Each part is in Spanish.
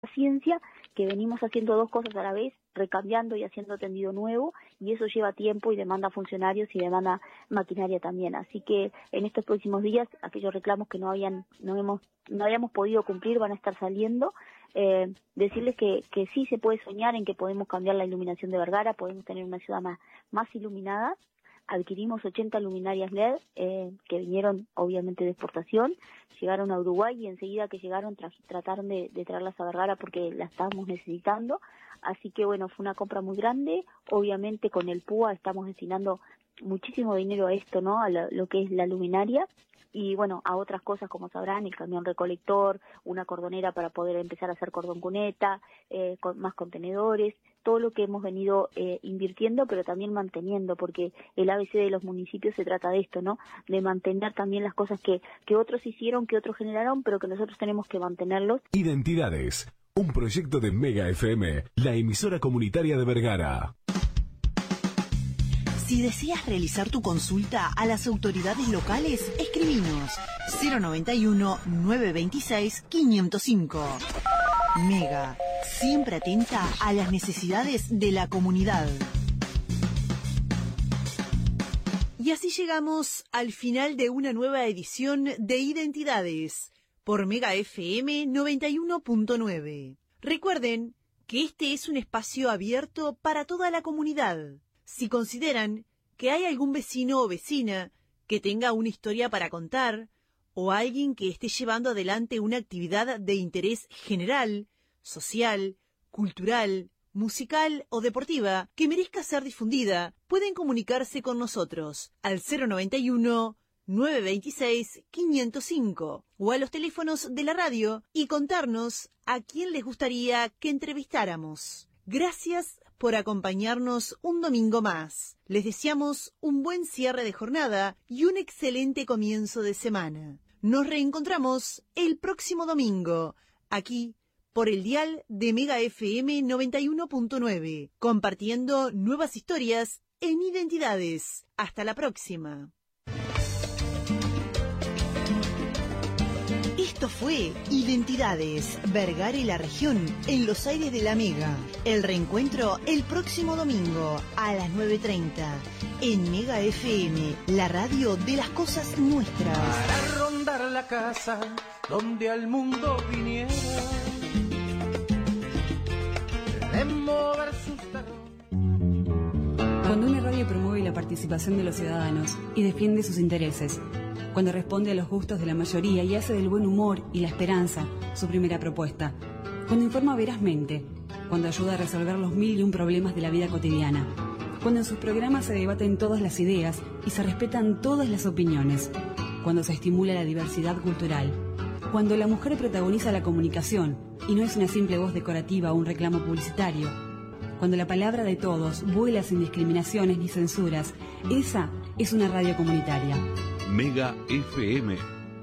ciencia, que venimos haciendo dos cosas a la vez, recambiando y haciendo tendido nuevo, y eso lleva tiempo y demanda funcionarios y demanda maquinaria también. Así que en estos próximos días, aquellos reclamos que no habíamos podido cumplir van a estar saliendo. Decirles que sí se puede soñar en que podemos cambiar la iluminación de Vergara, podemos tener una ciudad más iluminada. Adquirimos 80 luminarias LED que vinieron obviamente de exportación, llegaron a Uruguay y enseguida que llegaron trataron de traerlas a Vergara porque las estábamos necesitando. Así que bueno, fue una compra muy grande. Obviamente con el PUA estamos destinando muchísimo dinero a esto, ¿no? A lo que es la luminaria. Y bueno, a otras cosas, como sabrán, el camión recolector, una cordonera para poder empezar a hacer cordón cuneta, con más contenedores, todo lo que hemos venido invirtiendo, pero también manteniendo, porque el ABC de los municipios se trata de esto, ¿no? De mantener también las cosas que otros hicieron, que otros generaron, pero que nosotros tenemos que mantenerlos. Identidades, un proyecto de Mega FM, la emisora comunitaria de Vergara. Si deseas realizar tu consulta a las autoridades locales, escribinos 091-926-505. Mega, siempre atenta a las necesidades de la comunidad. Y así llegamos al final de una nueva edición de Identidades por Mega FM 91.9. Recuerden que este es un espacio abierto para toda la comunidad. Si consideran que hay algún vecino o vecina que tenga una historia para contar, o alguien que esté llevando adelante una actividad de interés general, social, cultural, musical o deportiva que merezca ser difundida, pueden comunicarse con nosotros al 091-926-505 o a los teléfonos de la radio y contarnos a quién les gustaría que entrevistáramos. Gracias por acompañarnos un domingo más. Les deseamos un buen cierre de jornada y un excelente comienzo de semana. Nos reencontramos el próximo domingo, aquí por el dial de Mega FM 91.9, compartiendo nuevas historias en Identidades. Hasta la próxima. Esto fue Identidades, Vergara y la región en los aires de la Mega. El reencuentro el próximo domingo a las 9:30 en Mega FM, la radio de las cosas nuestras. Para rondar la casa donde al mundo viniera, de mover sus terrones. Cuando una radio promueve la participación de los ciudadanos y defiende sus intereses, cuando responde a los gustos de la mayoría y hace del buen humor y la esperanza su primera propuesta, cuando informa verazmente, cuando ayuda a resolver los 1001 problemas de la vida cotidiana, cuando en sus programas se debaten todas las ideas y se respetan todas las opiniones, cuando se estimula la diversidad cultural, cuando la mujer protagoniza la comunicación y no es una simple voz decorativa o un reclamo publicitario, cuando la palabra de todos vuela sin discriminaciones ni censuras, esa es una radio comunitaria. Mega FM.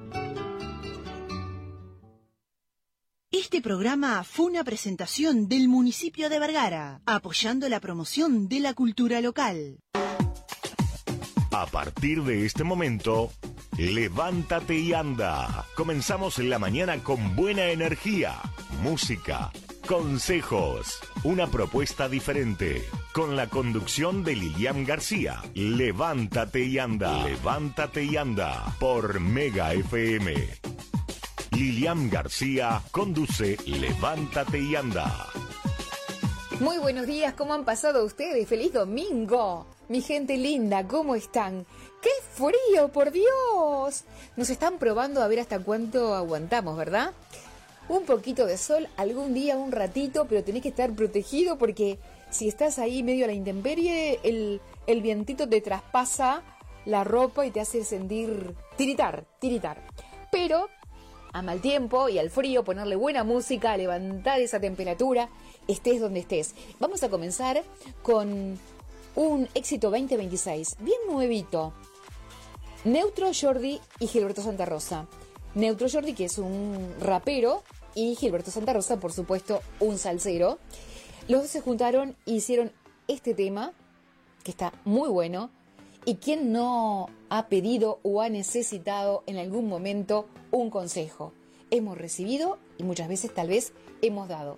Este programa fue una presentación del municipio de Vergara, apoyando la promoción de la cultura local. A partir de este momento, levántate y anda. Comenzamos la mañana con buena energía, música, consejos, una propuesta diferente. Con la conducción de Lilian García. Levántate y anda. Levántate y anda. Por Mega FM. Lilian García conduce Levántate y anda. Muy buenos días, ¿cómo han pasado ustedes? ¡Feliz domingo! Mi gente linda, ¿cómo están? ¡Qué frío, por Dios! Nos están probando a ver hasta cuánto aguantamos, ¿verdad? Un poquito de sol, algún día, un ratito, pero tenés que estar protegido porque si estás ahí medio a la intemperie, el vientito te traspasa la ropa y te hace sentir tiritar. Pero a mal tiempo y al frío, ponerle buena música, levantar esa temperatura, estés donde estés. Vamos a comenzar con un éxito 2026, bien nuevito. Neutro Jordi y Gilberto Santa Rosa. Neutro Jordi, que es un rapero, y Gilberto Santa Rosa, por supuesto, un salsero. Los dos se juntaron e hicieron este tema, que está muy bueno. ¿Y quién no ha pedido o ha necesitado en algún momento un consejo? hemos recibido y muchas veces tal vez hemos dado.